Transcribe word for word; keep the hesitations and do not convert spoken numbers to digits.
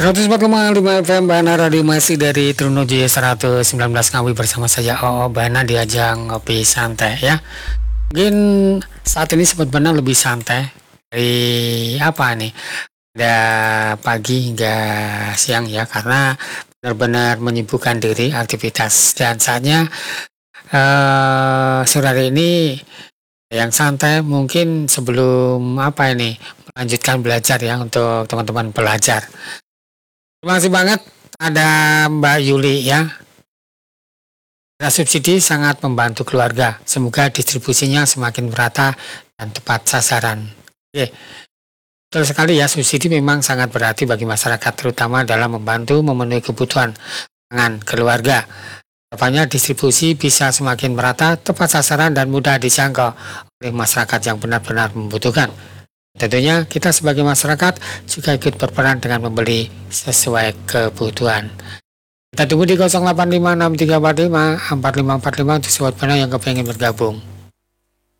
seratus empat koma lima F M Bana Radio masih dari Trunojoyo seratus sembilan belas Ngawi bersama saya O O Bana di ajang ngopi santai ya. Mungkin saat ini Sobat Bana lebih santai dari apa nih? Ada pagi hingga siang ya, karena benar-benar menyibukkan diri aktivitas, dan saatnya uh, sore hari ini yang santai mungkin sebelum apa ini melanjutkan belajar ya untuk teman-teman pelajar. Terima kasih banget ada Mbak Yuli ya. Subsidi sangat membantu keluarga. Semoga distribusinya semakin merata dan tepat sasaran. Oke. Betul sekali ya, subsidi memang sangat berarti bagi masyarakat, terutama dalam membantu memenuhi kebutuhan pangan keluarga. Harapannya distribusi bisa semakin merata, tepat sasaran dan mudah dijangkau oleh masyarakat yang benar-benar membutuhkan. Tentunya kita sebagai masyarakat juga ikut berperan dengan membeli sesuai kebutuhan. Kita tunggu di nol delapan lima enam tiga empat lima empat lima empat lima untuk Sobat Bana yang kepengen bergabung.